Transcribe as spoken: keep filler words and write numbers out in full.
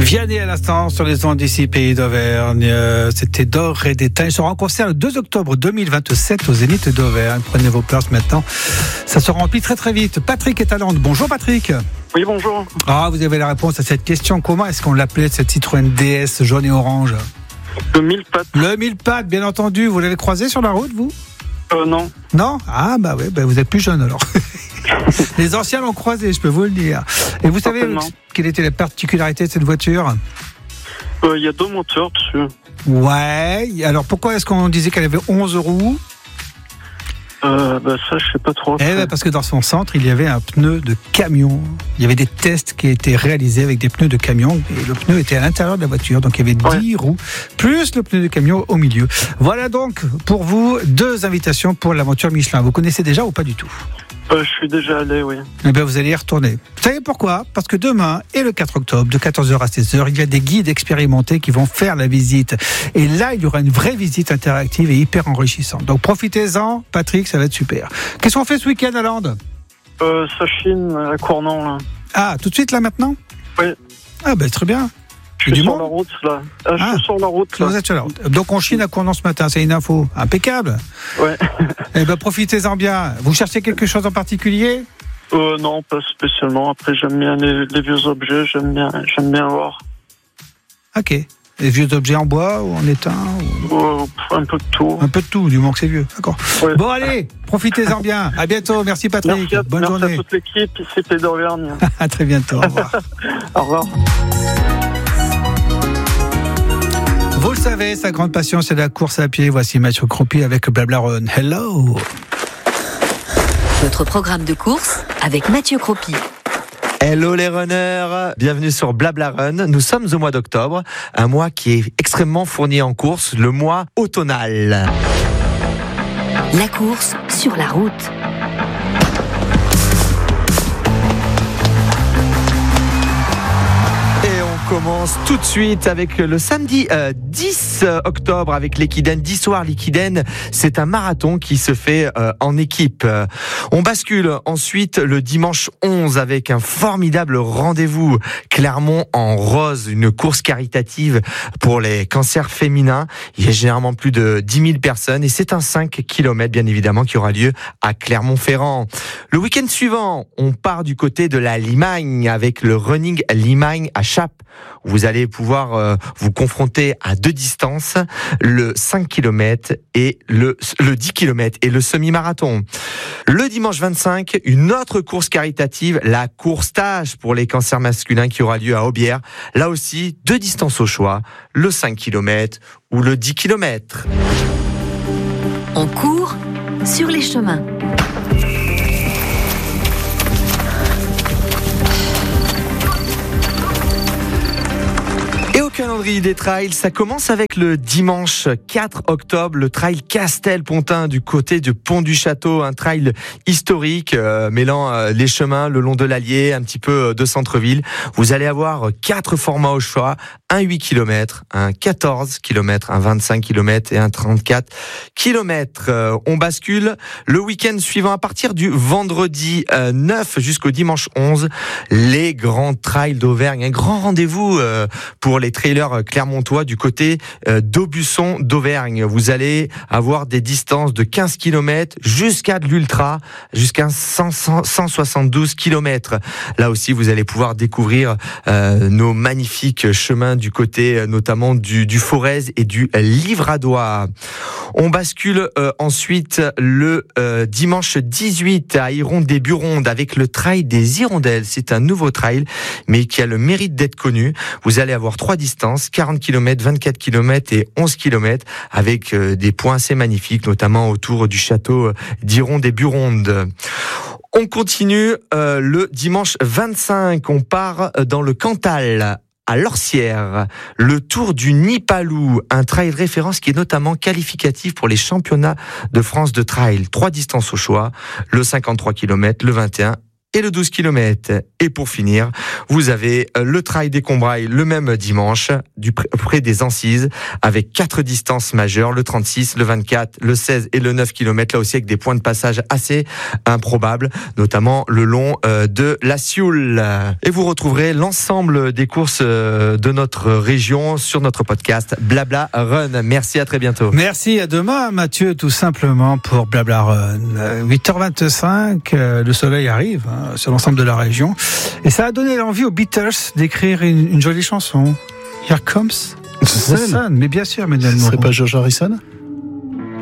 Vianney à l'instant sur les ondes d'ici Pays d'Auvergne. Euh, c'était d'or et d'étain. Il sera en concert le deux octobre deux mille vingt-sept au Zénith d'Auvergne. Prenez vos places maintenant. Ça se remplit très très vite. Patrick est à Londres. Bonjour Patrick. Oui, bonjour. Ah, vous avez la réponse à cette question. Comment est-ce qu'on l'appelait cette Citroën D S jaune et orange? Le mille pattes. Le mille pattes, bien entendu. Vous l'avez croisé sur la route, vous? Euh, non. Non? Ah, bah oui, bah vous êtes plus jeune alors. Les anciens l'ont croisé, je peux vous le dire. Et vous savez quelle était la particularité de cette voiture? Il euh, y a deux moteurs dessus. Ouais. Alors pourquoi est-ce qu'on disait qu'elle avait onze roues? Euh, bah ça, je sais pas trop. Eh ben parce que dans son centre, il y avait un pneu de camion. Il y avait des tests qui étaient réalisés avec des pneus de camion et le pneu était à l'intérieur de la voiture. Donc il y avait dix ouais. roues plus le pneu de camion au milieu. Voilà donc pour vous deux invitations pour l'aventure Michelin. Vous connaissez déjà ou pas du tout? Euh, je suis déjà allé, oui. Eh bien, vous allez y retourner. Vous savez pourquoi? Parce que demain et le quatre octobre, de quatorze heures à seize heures, il y a des guides expérimentés qui vont faire la visite. Et là, il y aura une vraie visite interactive et hyper enrichissante. Donc, profitez-en, Patrick, ça va être super. Qu'est-ce qu'on fait ce week-end à Lande? Euh, Sachine, à Cournon, là. Ah, tout de suite, là, maintenant? Oui. Ah, ben, très bien. Je suis sur la route, là. Ah, je ah, suis sur la route, là. Vous êtes sur la route. Donc, on chine à Cournon ce matin, c'est une info impeccable. Ouais. Eh ben, profitez-en bien. Vous cherchez quelque chose en particulier? Euh, non, pas spécialement. Après, j'aime bien les, les vieux objets, j'aime bien, j'aime bien voir. Ok. Les vieux objets en bois ou en étain ou... euh, Un peu de tout. Un peu de tout, du moment que c'est vieux. D'accord. Ouais. Bon, allez, profitez-en bien. À bientôt. Merci Patrick. Merci à, Bonne merci journée. Merci à toute l'équipe ici, Pays d'Auvergne. À très bientôt. Au revoir. Au revoir. Vous le savez, sa grande passion, c'est la course à pied. Voici Mathieu Cropi avec Blabla Run. Hello. Votre programme de course avec Mathieu Cropi. Hello les runners, bienvenue sur Blabla Run. Nous sommes au mois d'octobre, un mois qui est extrêmement fourni en course, le mois automnal. La course sur la route. On commence tout de suite avec le samedi euh, dix octobre avec l'Equiden. dix soirs l'Equiden, c'est un marathon qui se fait euh, en équipe. On bascule ensuite le dimanche onze avec un formidable rendez-vous. Clermont en rose, une course caritative pour les cancers féminins. Il y a généralement plus de dix mille personnes et c'est un cinq kilomètres bien évidemment qui aura lieu à Clermont-Ferrand. Le week-end suivant, on part du côté de la Limagne avec le running Limagne à Chappes. Vous allez pouvoir euh, vous confronter à deux distances, le cinq kilomètres et le, le dix kilomètres et le semi-marathon. Le dimanche vingt-cinq, une autre course caritative, la course stage pour les cancers masculins qui aura lieu à Aubière. Là aussi, deux distances au choix, le cinq kilomètres ou le dix kilomètres. On court sur les chemins. Calendrier des trails, ça commence avec le dimanche quatre octobre, le trail Castel-Pontin du côté du Pont du Château, un trail historique euh, mêlant euh, les chemins le long de l'Allier, un petit peu euh, de centre-ville. Vous allez avoir quatre formats au choix, un huit kilomètres, un quatorze kilomètres, un vingt-cinq kilomètres et un trente-quatre kilomètres. Euh, on bascule le week-end suivant à partir du vendredi euh, neuf jusqu'au dimanche onze, les grands trails d'Auvergne, un grand rendez-vous euh, pour les trailers clermontois du côté euh, d'Aubusson d'Auvergne. Vous allez avoir des distances de quinze kilomètres jusqu'à de l'ultra, jusqu'à cent, cent soixante-douze kilomètres. Là aussi, vous allez pouvoir découvrir euh, nos magnifiques chemins du côté euh, notamment du, du Forez et du Livradois. On bascule euh, ensuite le euh, dimanche dix-huit à Iron-des-Burondes avec le trail des Hirondelles. C'est un nouveau trail, mais qui a le mérite d'être connu. Vous allez avoir trois distances, quarante kilomètres, vingt-quatre kilomètres et onze kilomètres, avec euh, des points assez magnifiques, notamment autour du château d'Iron-des-Burondes. On continue euh, le dimanche vingt-cinq, on part dans le Cantal, à Lorcière, le Tour du Nipalou, un trail référence qui est notamment qualificatif pour les championnats de France de trail. Trois distances au choix, le cinquante-trois kilomètres, le vingt et un et le douze kilomètres. Et pour finir, vous avez le trail des Combrailles le même dimanche, du près des Ancises, avec quatre distances majeures, le trente-six, le vingt-quatre, le seize et le neuf kilomètres, là aussi avec des points de passage assez improbables, notamment le long de la Sioule. Et vous retrouverez l'ensemble des courses de notre région sur notre podcast Blabla Run. Merci, à très bientôt. Merci, à demain Mathieu, tout simplement pour Blabla Run. huit heures vingt-cinq, le soleil arrive hein, sur l'ensemble de la région et ça a donné l'envie aux Beatles d'écrire une, une jolie chanson. Here comes the sun. Mais bien sûr, Emmanuel Moreau. Ce serait pas George Harrison ?